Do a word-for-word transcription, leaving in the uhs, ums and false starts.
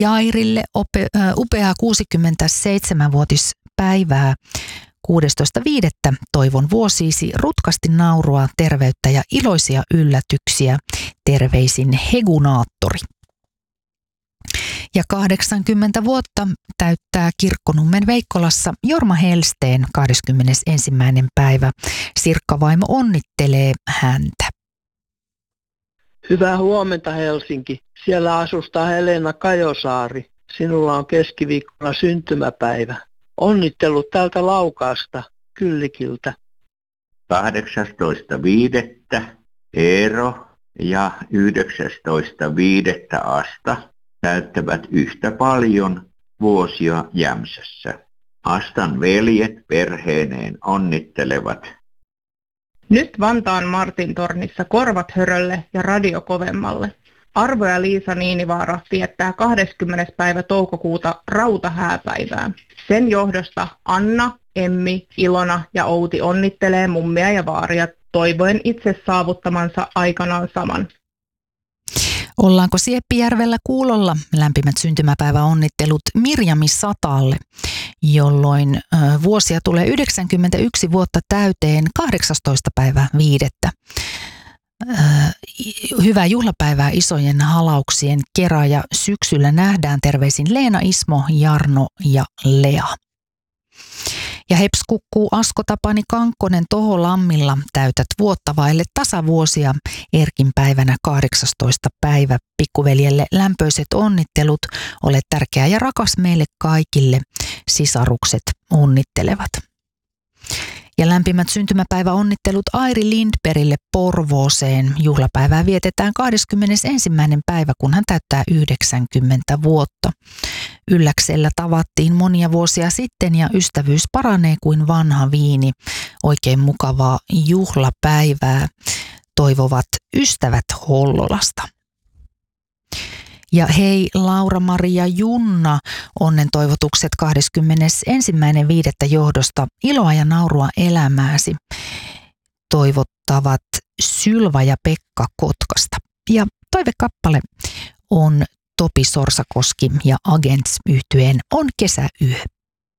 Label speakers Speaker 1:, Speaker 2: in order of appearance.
Speaker 1: Ja Airille upeaa kuusikymmentäseitsemänvuotispäivää kuudestoista viidettä toivon vuosiisi rutkasti naurua, terveyttä ja iloisia yllätyksiä. Terveisin Hegunaattori. Ja kahdeksankymmentä vuotta täyttää Kirkkonummen Veikkolassa Jorma Helsteen kahdeskymmenesensimmäinen päivä. Sirkka-vaimo onnittelee häntä.
Speaker 2: Hyvää huomenta Helsinki. Siellä asustaa Helena Kajosaari. Sinulla on keskiviikkona syntymäpäivä. Onnittelut täältä Laukaasta, Kyllikiltä.
Speaker 3: kahdeksastoista viidettä Eero ja yhdeksästoista viidettä Asta täyttävät yhtä paljon vuosia Jämsässä. Astan veljet perheineen onnittelevat.
Speaker 4: Nyt Vantaan Martintornissa korvat hörölle ja radio kovemmalle. Arvo ja Liisa Niinivaara viettää kahdeskymmenes päivä toukokuuta rautahääpäivää. Sen johdosta Anna, Emmi, Ilona ja Outi onnittelee mummia ja vaaria toivoen itse saavuttamansa aikanaan saman.
Speaker 1: Ollaanko Sieppijärvellä kuulolla? Lämpimät syntymäpäiväonnittelut Mirjami Sataalle, jolloin ö, vuosia tulee yhdeksänkymmentäyksi vuotta täyteen kahdeksastoista päivä viidettä. Ö, hyvää juhlapäivää isojen halauksien kera ja syksyllä nähdään. Terveisin Leena, Ismo, Jarno ja Lea. Ja heps kukkuu Asko Tapani Kankkonen Toho Lammilla, täytät vuotta vaille tasavuosia Erkin päivänä kahdeksastoista päivä. Pikkuveljelle lämpöiset onnittelut, olet tärkeä ja rakas meille kaikille, sisarukset onnittelevat. Ja lämpimät syntymäpäiväonnittelut Airi Lindbergille Porvooseen. Juhlapäivää vietetään kahdeskymmenesensimmäinen päivä, kun hän täyttää yhdeksänkymmentä vuotta. Ylläksellä tavattiin monia vuosia sitten ja ystävyys paranee kuin vanha viini. Oikein mukavaa juhlapäivää toivovat ystävät Hollolasta. Ja hei Laura-Maria Junna, onnen toivotukset kahdeskymmenesensimmäinen viidettä johdosta. Iloa ja naurua elämääsi toivottavat Sylva ja Pekka Kotkasta. Ja toivekappale on Topi Sorsakoski ja Agents -yhtyeen On kesäyö.